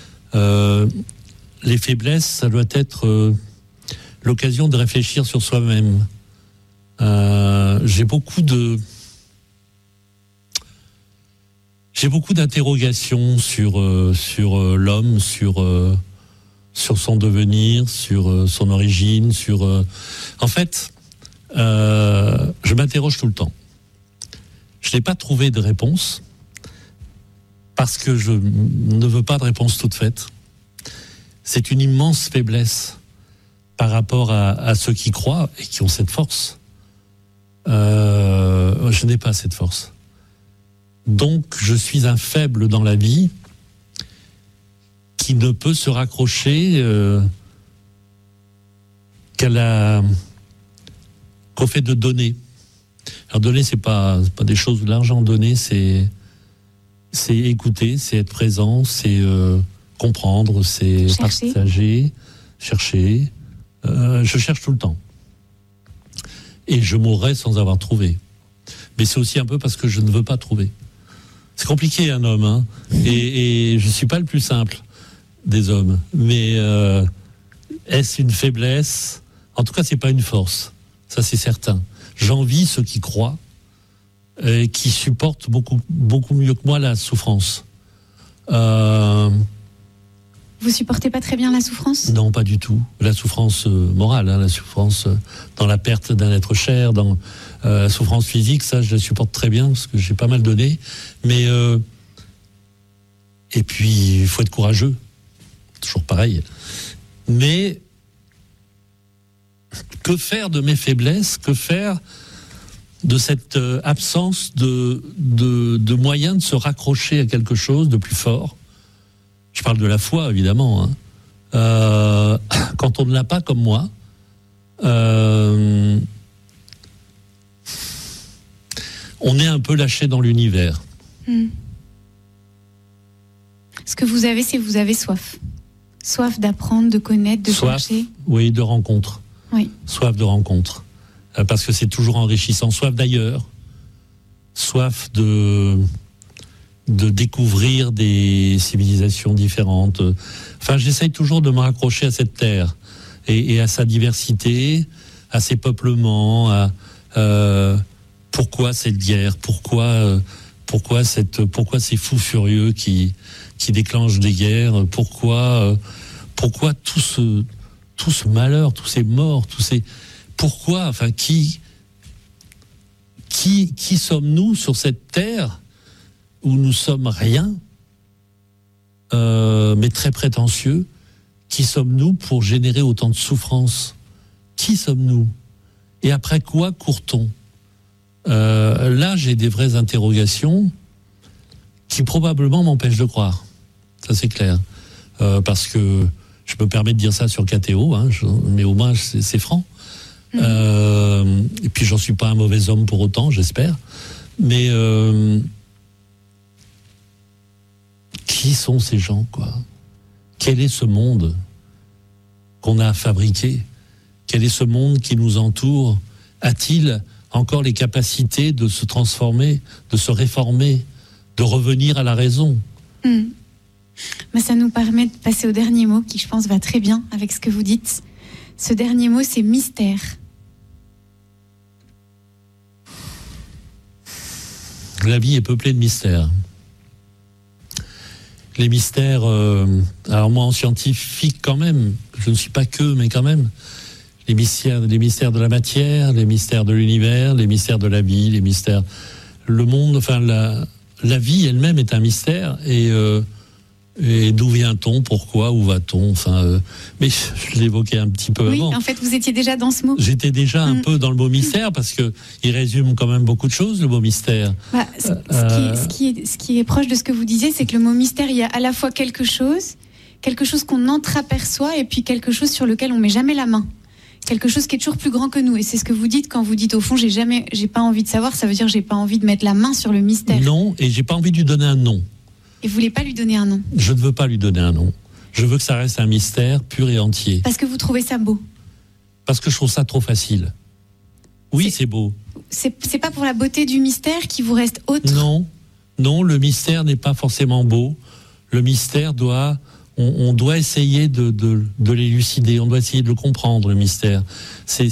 Les faiblesses, ça doit être l'occasion de réfléchir sur soi-même. J'ai beaucoup d'interrogations sur l'homme, sur son devenir, sur son origine, en fait, je m'interroge tout le temps. Je n'ai pas trouvé de réponse, Parce que je ne veux pas de réponse toute faite. C'est une immense faiblesse par rapport à ceux qui croient et qui ont cette force. Je n'ai pas cette force. Donc, je suis un faible dans la vie qui ne peut se raccrocher qu'au fait de donner. Alors, donner, c'est pas des choses de l'argent. Donner, c'est écouter, c'est être présent, c'est comprendre, c'est partager, chercher. Je cherche tout le temps. Et je mourrai sans avoir trouvé. Mais c'est aussi un peu parce que je ne veux pas trouver. C'est compliqué, un homme, hein. Et je ne suis pas le plus simple des hommes. Mais est-ce une faiblesse ? En tout cas, c'est pas une force. Ça, c'est certain. J'envie ceux qui croient, qui supportent beaucoup, beaucoup mieux que moi la souffrance. Vous supportez pas très bien la souffrance ? Non, pas du tout. La souffrance morale, la souffrance dans la perte d'un être cher, dans la souffrance physique, ça, je la supporte très bien parce que j'ai pas mal donné. Mais et puis, il faut être courageux. Toujours pareil. Mais que faire de mes faiblesses ? Que faire de cette absence de moyens de se raccrocher à quelque chose de plus fort ? Je parle de la foi, évidemment. Hein. Quand on ne l'a pas comme moi, on est un peu lâché dans l'univers. Ce que vous avez, c'est vous avez soif. Soif d'apprendre, de connaître, de chercher. Oui, de rencontre. Oui. Soif de rencontre. Parce que c'est toujours enrichissant. Soif d'ailleurs. Soif de découvrir des civilisations différentes. Enfin, j'essaye toujours de me raccrocher à cette terre et à sa diversité, à ses peuplements, à pourquoi cette guerre, pourquoi ces fous furieux qui déclenchent des guerres, pourquoi tout ce malheur, tous ces morts, pourquoi, enfin, qui sommes-nous sur cette terre où nous sommes rien, mais très prétentieux? Qui sommes-nous pour générer autant de souffrance? Qui sommes-nous? Et après quoi court-on? Là, j'ai des vraies interrogations qui probablement m'empêchent de croire. Ça, c'est clair. Parce que je me permets de dire ça sur KTO, hein, mais au moins, c'est franc. Et puis, j'en suis pas un mauvais homme pour autant, j'espère. Mais qui sont ces gens, quoi? Quel est ce monde qu'on a fabriqué? Quel est ce monde qui nous entoure? A-t-il encore les capacités de se transformer, de se réformer, de revenir à la raison? Mais ça nous permet de passer au dernier mot qui, je pense, va très bien avec ce que vous dites. Ce dernier mot, c'est mystère. La vie est peuplée de mystères. Les mystères, alors moi en scientifique quand même, je ne suis pas que, mais quand même, les mystères de la matière, les mystères de l'univers, les mystères de la vie, les mystères, le monde, enfin la vie elle-même est un mystère et d'où vient-on, pourquoi, où va-t-on, enfin, mais je l'évoquais un petit peu avant. Oui, en fait, vous étiez déjà dans ce mot. J'étais déjà un peu dans le mot mystère parce que il résume quand même beaucoup de choses, le mot mystère. Ce qui est proche de ce que vous disiez, c'est que le mot mystère, il y a à la fois quelque chose qu'on entreaperçoit et puis quelque chose sur lequel on met jamais la main. Quelque chose qui est toujours plus grand que nous. Et c'est ce que vous dites quand vous dites au fond, j'ai pas envie de savoir, ça veut dire j'ai pas envie de mettre la main sur le mystère. Non, et j'ai pas envie de lui donner un nom. Et vous voulez pas lui donner un nom? Je ne veux pas lui donner un nom. Je veux que ça reste un mystère pur et entier. Parce que vous trouvez ça beau? Parce que je trouve ça trop facile. Oui, c'est beau. C'est pas pour la beauté du mystère qui vous reste autre? Non, le mystère n'est pas forcément beau. Le mystère on doit essayer de l'élucider, on doit essayer de le comprendre, le mystère. C'est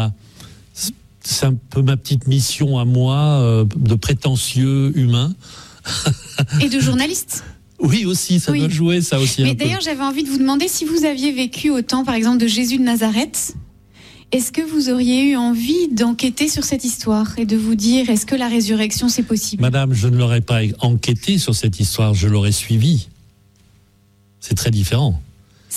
un peu ma petite mission à moi, de prétentieux humain. Et de journaliste. Oui, aussi, ça doit jouer, ça aussi. Mais d'ailleurs, j'avais envie de vous demander si vous aviez vécu au temps, par exemple, de Jésus de Nazareth, Est-ce que vous auriez eu envie d'enquêter sur cette histoire et de vous dire, est-ce que la résurrection, c'est possible ? Madame, je ne l'aurais pas enquêté sur cette histoire, je l'aurais suivi. C'est très différent. C'est-à-dire ?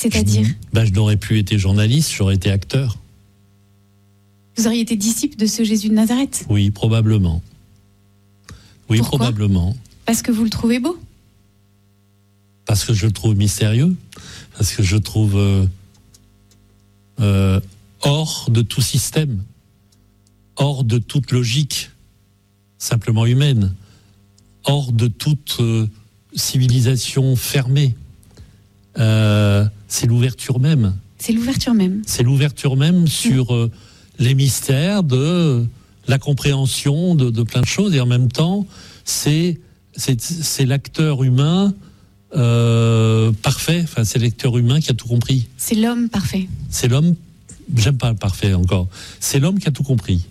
Je n'aurais plus été journaliste, j'aurais été acteur. Vous auriez été disciple de ce Jésus de Nazareth ? Oui, probablement. Oui, Pourquoi ? probablement. Parce que vous le trouvez beau ? Parce que je le trouve mystérieux, parce que je trouve hors de tout système, hors de toute logique, simplement humaine, hors de toute civilisation fermée. C'est l'ouverture même. C'est l'ouverture même. C'est l'ouverture même sur les mystères de la compréhension de plein de choses, et en même temps, c'est l'acteur humain parfait. Enfin, c'est l'acteur humain qui a tout compris. C'est l'homme parfait. C'est l'homme. J'aime pas le parfait encore. C'est l'homme qui a tout compris.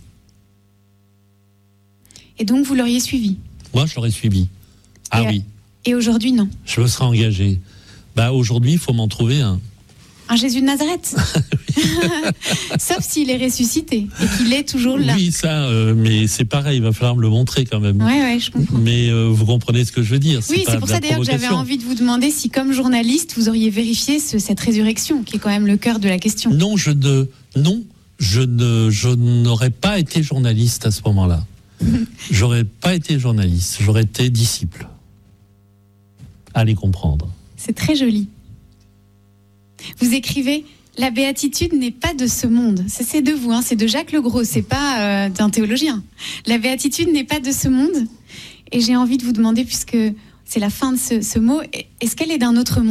Et donc vous l'auriez suivi ? Moi, je l'aurais suivi. Ah oui. Et aujourd'hui, non ? Je me serais engagé. Aujourd'hui, il faut m'en trouver un. Un Jésus de Nazareth. Sauf s'il est ressuscité et qu'il est toujours là. Oui, ça, mais c'est pareil, il va falloir me le montrer quand même. Oui, je comprends. Mais vous comprenez ce que je veux dire. Oui, c'est pour ça d'ailleurs que j'avais envie de vous demander si, comme journaliste, vous auriez vérifié cette résurrection, qui est quand même le cœur de la question. Non, je n'aurais pas été journaliste à ce moment-là. J'aurais pas été journaliste, j'aurais été disciple. Allez comprendre. C'est très joli. Vous écrivez « La béatitude n'est pas de ce monde ». C'est de vous, c'est de Jacques Legros, c'est pas d'un théologien. La béatitude n'est pas de ce monde. Et j'ai envie de vous demander, puisque c'est la fin de ce mot, est-ce qu'elle est d'un autre monde ?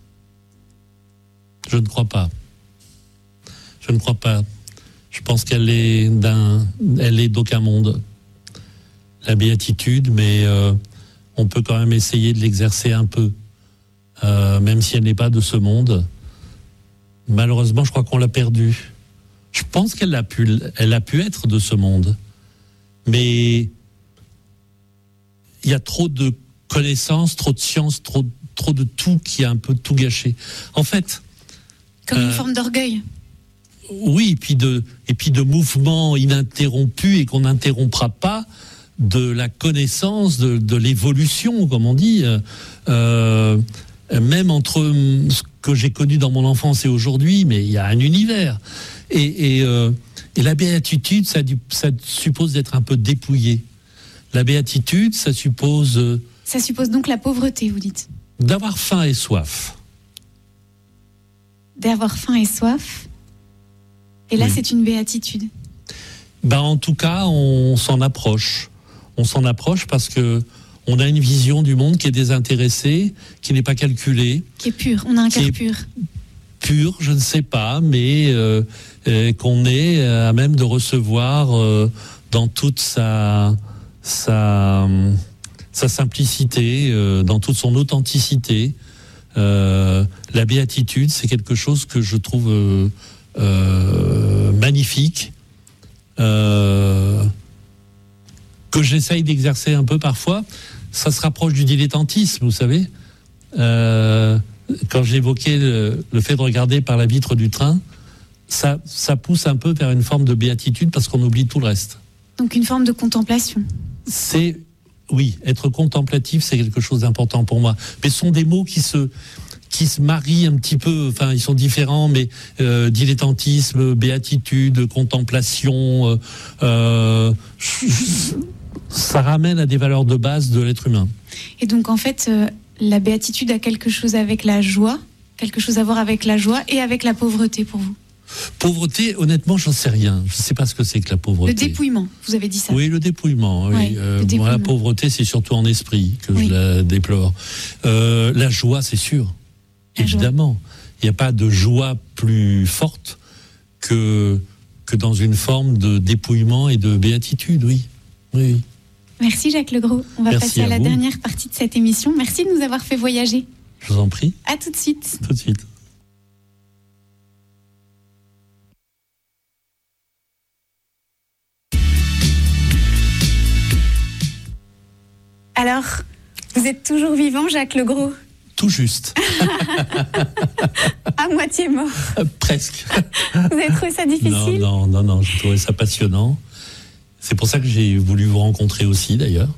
Je ne crois pas. Je ne crois pas. Je pense qu'elle est d'aucun monde. La béatitude, mais on peut quand même essayer de l'exercer un peu, même si elle n'est pas de ce monde. Malheureusement, je crois qu'on l'a perdue. Je pense qu'elle a pu être de ce monde, mais il y a trop de connaissances, trop de sciences, trop de tout qui a un peu tout gâché. En fait, comme une forme d'orgueil. Oui, et puis de mouvements ininterrompus et qu'on n'interrompra pas de la connaissance, de l'évolution, comme on dit, même entre ce que j'ai connu dans mon enfance et aujourd'hui, mais il y a un univers. Et la béatitude, ça suppose d'être un peu dépouillé. La béatitude, ça suppose... Ça suppose donc la pauvreté, vous dites ? D'avoir faim et soif. D'avoir faim et soif. Et là, oui. C'est une béatitude. En tout cas, on s'en approche. On s'en approche parce que on a une vision du monde qui est désintéressée, qui n'est pas calculée. Qui est pure. On a un cœur pur. Pur, je ne sais pas, mais qu'on est à même de recevoir dans toute sa simplicité, dans toute son authenticité. La béatitude, c'est quelque chose que je trouve magnifique, que j'essaye d'exercer un peu parfois. Ça se rapproche du dilettantisme, vous savez. Quand j'évoquais le fait de regarder par la vitre du train, ça pousse un peu vers une forme de béatitude parce qu'on oublie tout le reste. Donc une forme de contemplation. Oui, être contemplatif, c'est quelque chose d'important pour moi. Mais ce sont des mots qui se marient un petit peu, enfin ils sont différents, mais dilettantisme, béatitude, contemplation, ça ramène à des valeurs de base de l'être humain. Et donc en fait, la béatitude a quelque chose avec la joie, quelque chose à voir avec la joie et avec la pauvreté pour vous. Pauvreté, honnêtement, j'en sais rien. Je ne sais pas ce que c'est que la pauvreté. Le dépouillement, vous avez dit ça. Oui, le dépouillement. Oui. Le dépouillement. Moi, la pauvreté, c'est surtout en esprit que je la déplore. La joie, c'est sûr. Évidemment. Il n'y a pas de joie plus forte que dans une forme de dépouillement et de béatitude, oui. Merci Jacques Legros. On va passer à la dernière partie de cette émission. Merci de nous avoir fait voyager. Je vous en prie. À tout de suite. Tout de suite. Alors, vous êtes toujours vivant, Jacques Legros ? Tout juste. À moitié mort. Presque. Vous avez trouvé ça difficile ? Non, j'ai trouvé ça passionnant. C'est pour ça que j'ai voulu vous rencontrer aussi, d'ailleurs.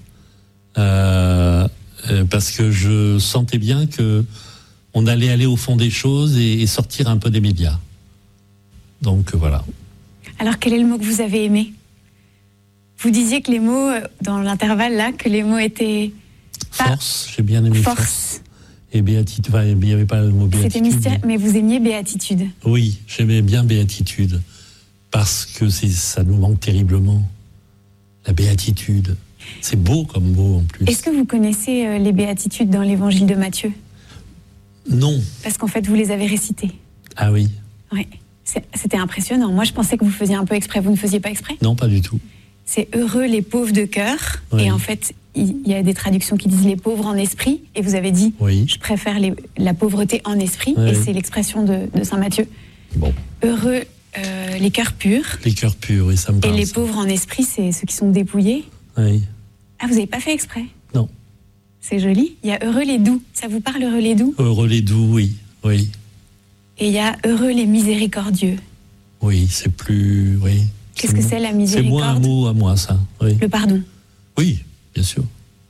Parce que je sentais bien que on allait aller au fond des choses et sortir un peu des médias. Donc voilà. Alors quel est le mot que vous avez aimé ? Vous disiez que les mots, dans l'intervalle là, que les mots étaient... Force, j'ai bien aimé force. Et béatitude, enfin, il n'y avait pas le mot béatitude. C'était mystère, mais vous aimiez béatitude. Oui, j'aimais bien béatitude. Parce que ça nous manque terriblement. La béatitude. C'est beau comme mot en plus. Est-ce que vous connaissez les béatitudes dans l'évangile de Matthieu ? Non. Parce qu'en fait, vous les avez récitées. Ah oui. Oui. C'était impressionnant. Moi, je pensais que vous faisiez un peu exprès. Vous ne faisiez pas exprès ? Non, pas du tout. C'est heureux les pauvres de cœur. Oui. Et en fait, il y a des traductions qui disent les pauvres en esprit. Et vous avez dit, je préfère la pauvreté en esprit. Oui. Et c'est l'expression de saint Matthieu. Bon. Heureux les cœurs purs. Les cœurs purs, oui, ça me parle. Et les pauvres en esprit, c'est ceux qui sont dépouillés. Oui. Ah, vous n'avez pas fait exprès ? Non. C'est joli. Il y a heureux les doux. Ça vous parle, heureux les doux ? Heureux les doux, oui. Et il y a heureux les miséricordieux. Oui, c'est plus... Oui. Qu'est-ce que c'est la miséricorde ? C'est moins un mot à moi, ça. Oui. Le pardon. Oui, bien sûr.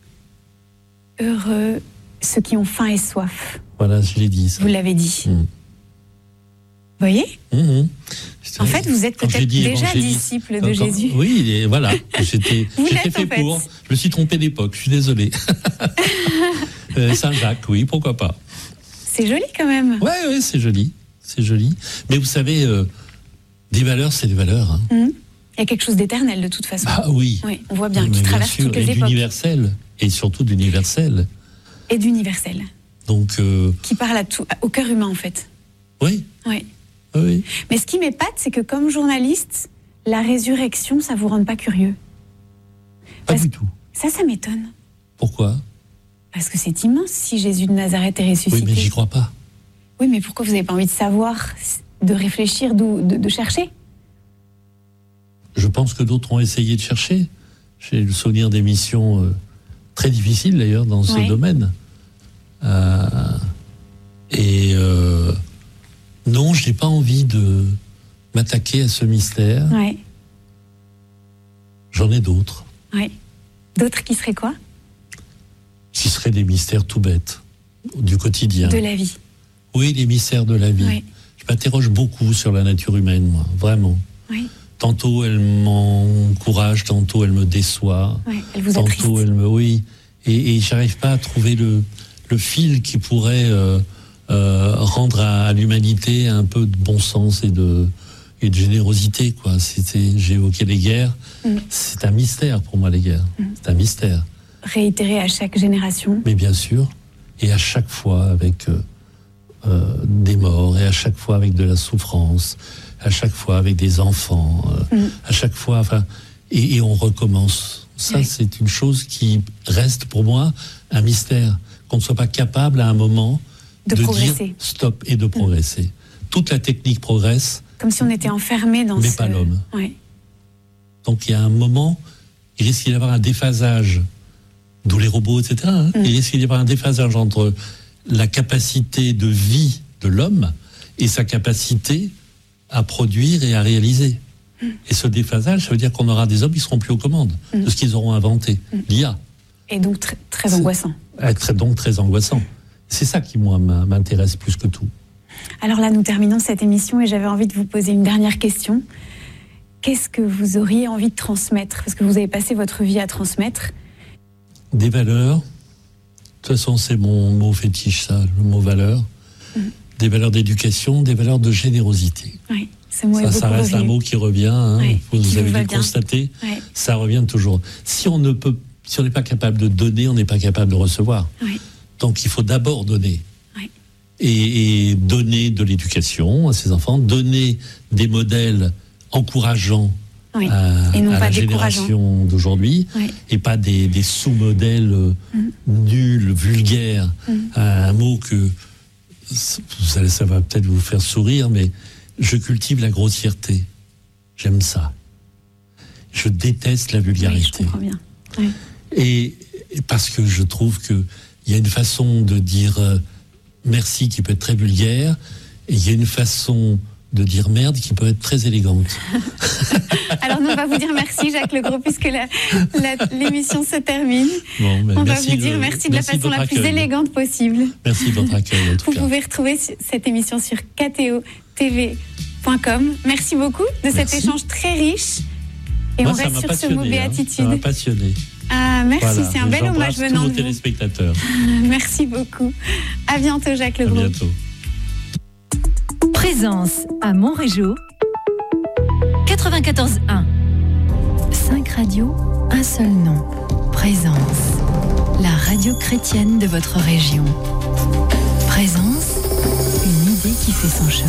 Heureux ceux qui ont faim et soif. Voilà, je l'ai dit, ça. Vous l'avez dit. Vous voyez ? En fait, vous êtes peut-être déjà disciple de Jésus. Oui, et voilà. J'étais fait pour. Je me suis trompé d'époque, je suis désolé. Saint-Jacques, oui, pourquoi pas. C'est joli quand même. Oui, c'est joli. C'est joli. Mais vous savez, des valeurs, c'est des valeurs. Hein. Il y a quelque chose d'éternel de toute façon. Ah oui. On voit bien, qui traverse toutes les époques. Et d'universel. Et surtout d'universel. Et d'universel. Donc. Qui parle au cœur humain en fait. Oui. Oui. Mais ce qui m'épate, c'est que comme journaliste, la résurrection, ça vous rend pas curieux ? Pas du tout. Ça m'étonne. Pourquoi ? Parce que c'est immense si Jésus de Nazareth est ressuscité. Oui, mais j'y crois pas. Oui, mais pourquoi vous n'avez pas envie de savoir, de réfléchir, de chercher ? Je pense que d'autres ont essayé de chercher. J'ai le souvenir d'émissions très difficiles d'ailleurs dans ce domaine. Non, je n'ai pas envie de m'attaquer à ce mystère. Ouais. J'en ai d'autres. Ouais. D'autres qui seraient quoi ? Qui seraient des mystères tout bêtes, du quotidien. De la vie. Oui, les mystères de la vie. Ouais. Je m'interroge beaucoup sur la nature humaine, moi, vraiment. Oui. Tantôt elle m'encourage, tantôt elle me déçoit. Ouais, elle vous attriste. Tantôt elle me... Oui. Et j'arrive pas à trouver le fil qui pourrait rendre à l'humanité un peu de bon sens et de générosité, quoi. J'ai évoqué les guerres. C'est un mystère pour moi, les guerres. C'est un mystère. Réitéré à chaque génération. Mais bien sûr. Et à chaque fois avec des morts, et à chaque fois avec de la souffrance, à chaque fois avec des enfants, à chaque fois... Enfin, et on recommence. Ça, c'est une chose qui reste pour moi un mystère. Qu'on ne soit pas capable à un moment de dire stop et de progresser. Toute la technique progresse. Comme si on était enfermé dans mais pas l'homme. Ouais. Donc il y a un moment, il risque d'y avoir un déphasage, d'où les robots, etc. Il risque d'y avoir un déphasage entre la capacité de vie de l'homme et sa capacité à produire et à réaliser. Et ce déphasage, ça veut dire qu'on aura des hommes qui seront plus aux commandes de ce qu'ils auront inventé, l'IA. Et donc très angoissant. Donc très angoissant. C'est ça qui, moi, m'intéresse plus que tout. Alors là, nous terminons cette émission et j'avais envie de vous poser une dernière question. Qu'est-ce que vous auriez envie de transmettre ? Parce que vous avez passé votre vie à transmettre. Des valeurs. De toute façon, c'est mon mot fétiche, ça, le mot valeur. Des valeurs d'éducation, des valeurs de générosité. Oui, ce mot est beaucoup ça reste revenu. Un mot qui revient. Vous avez dû le constater. Ça revient toujours. Si on n'est pas capable de donner, on n'est pas capable de recevoir. Donc il faut d'abord donner. Et donner de l'éducation à ses enfants, donner des modèles encourageants à la génération d'aujourd'hui, et pas des sous-modèles nuls, vulgaires. Un mot que ça va peut-être vous faire sourire, mais je cultive la grossièreté. J'aime ça. Je déteste la vulgarité. Je comprends bien. Et parce que je trouve qu'il y a une façon de dire merci qui peut être très vulgaire, et il y a une façon de dire merde qui peut être très élégante. Alors nous, on va vous dire merci, Jacques Legros, puisque l'émission se termine. Bon, on va vous dire merci de la façon la plus élégante possible. Merci de votre accueil, en tout cas. Vous pouvez retrouver cette émission sur ktotv.com. Merci beaucoup de cet échange très riche. Et moi, on reste sur ce mot béatitude. Ça m'a passionné. Ah, merci, voilà, c'est un bel hommage venant de vous. Téléspectateurs. Merci beaucoup. À bientôt, Jacques Legros. À bientôt. Présence à Montrégeau 94.1. 5 radios, un seul nom. Présence, la radio chrétienne de votre région. Présence, une idée qui fait son chemin.